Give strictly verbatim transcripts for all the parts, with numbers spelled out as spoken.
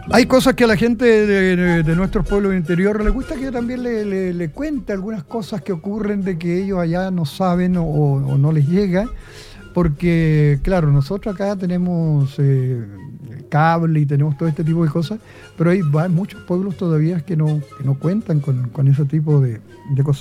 Hay cosas que a la gente de, de, de nuestros pueblos interiores le gusta que yo también le, le, le cuente algunas cosas que ocurren de que ellos allá no saben o, o no les llega, porque claro, nosotros acá tenemos eh, cable y tenemos todo este tipo de cosas, pero hay, hay muchos pueblos todavía que no, que no cuentan con, con ese tipo de, de cosas.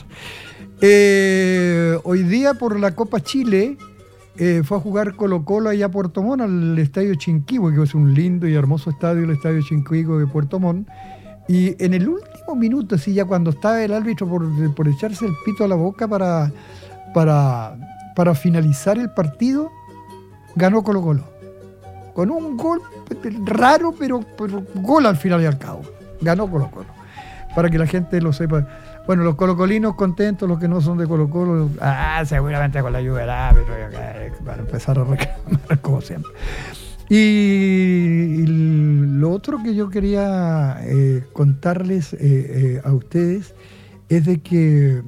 Eh, hoy día por la Copa Chile eh, fue a jugar Colo-Colo allá a Puerto Montt, al Estadio Chinquihue, que es un lindo y hermoso estadio, el Estadio Chinquihue de Puerto Montt. Y en el último minuto, así ya cuando estaba el árbitro por, por echarse el pito a la boca para, para, para finalizar el partido, ganó Colo-Colo. Con un gol raro, pero, pero gol al final y al cabo. Ganó Colo-Colo. Para que la gente lo sepa. Bueno, los colocolinos contentos, los que no son de Colo-Colo, ah, seguramente con la ayuda del árbitro, para empezar a reclamar como siempre. Y, y lo otro que yo quería eh, contarles eh, eh, a ustedes es de que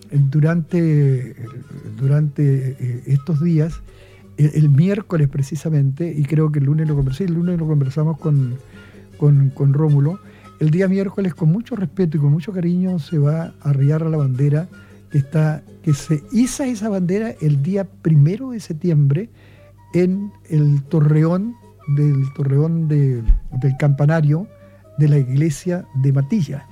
durante, durante eh, estos días, el, el miércoles precisamente, y creo que el lunes lo conversé, el lunes lo conversamos con, con, con Rómulo, el día miércoles, con mucho respeto y con mucho cariño, se va a arriar a la bandera que está, que se iza esa bandera el día primero de septiembre en el torreón del torreón de, del campanario de la iglesia de Matilla.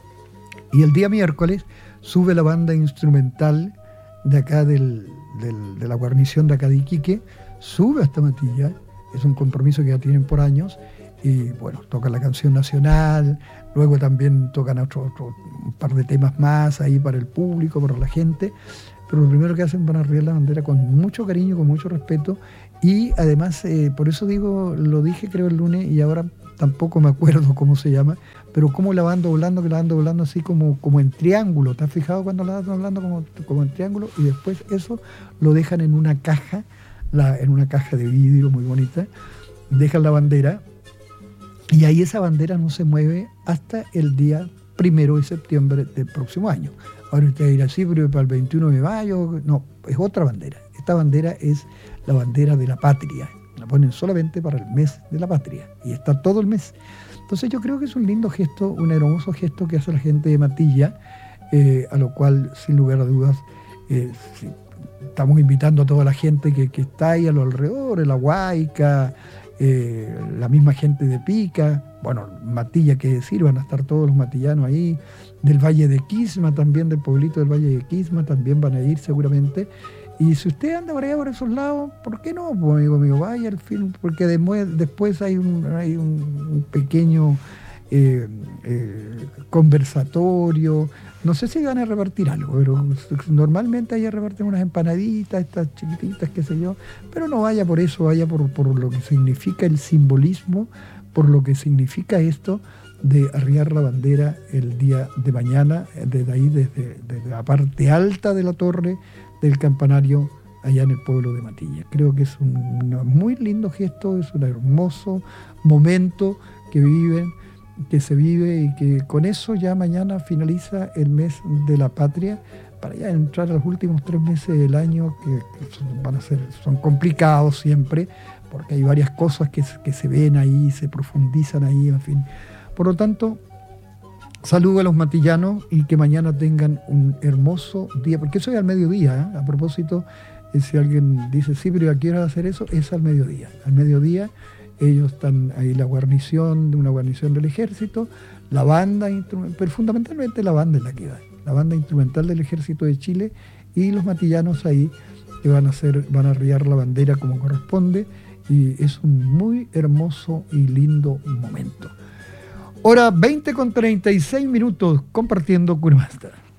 Y el día miércoles sube la banda instrumental de acá del, del, de la guarnición de acá de Iquique, sube hasta Matilla, es un compromiso que ya tienen por años. Y bueno, tocan la canción nacional, luego también tocan otro, otro un par de temas más ahí para el público, para la gente, pero lo primero que hacen van a arriar la bandera con mucho cariño, con mucho respeto, y además, eh, por eso digo, lo dije creo el lunes y ahora tampoco me acuerdo cómo se llama, pero cómo la van doblando, que la van doblando así como, como en triángulo. ¿Te has fijado cuando la van doblando como, como en triángulo? Y después eso lo dejan en una caja, la, en una caja de vidrio muy bonita, dejan la bandera. Y ahí esa bandera no se mueve hasta el día primero de septiembre del próximo año. Ahora usted dirá, sí, pero para el veintiuno de mayo, no, es otra bandera. Esta bandera es la bandera de la patria. La ponen solamente para el mes de la patria y está todo el mes. Entonces yo creo que es un lindo gesto, un hermoso gesto que hace la gente de Matilla, eh, a lo cual, sin lugar a dudas, eh, sí, estamos invitando a toda la gente que, que está ahí a los alrededores, la Huayca, Eh, la misma gente de Pica, bueno, Matilla, qué decir, van a estar todos los matillanos ahí, del Valle de Quisma también, del pueblito del Valle de Quisma, también van a ir seguramente. Y si usted anda por allá por esos lados, ¿por qué no? Pues amigo mío, vaya al film, porque después, después hay un, hay un, un pequeño eh, eh, conversatorio. No sé si van a repartir algo, pero normalmente ahí reparten unas empanaditas, estas chiquititas, qué sé yo, pero no vaya por eso, vaya por, por lo que significa el simbolismo, por lo que significa esto de arriar la bandera el día de mañana, desde ahí, desde, desde la parte alta de la torre del campanario, allá en el pueblo de Matilla. Creo que es un, un muy lindo gesto, es un hermoso momento que viven, que se vive y que con eso ya mañana finaliza el mes de la patria para ya entrar a los últimos tres meses del año que, que son, van a ser, son complicados siempre porque hay varias cosas que, que se ven ahí, se profundizan ahí, en fin. Por lo tanto, saludo a los matillanos y que mañana tengan un hermoso día, porque eso es al mediodía, ¿eh? A propósito, eh, si alguien dice, sí, pero ya quiero hacer eso, es al mediodía. Al mediodía ellos están ahí, la guarnición, de una guarnición del ejército, la banda, pero fundamentalmente la banda es la que da, la banda instrumental del ejército de Chile y los matillanos ahí que van a hacer, van a arriar la bandera como corresponde y es un muy hermoso y lindo momento. Hora veinte con treinta y seis minutos compartiendo Curemaster.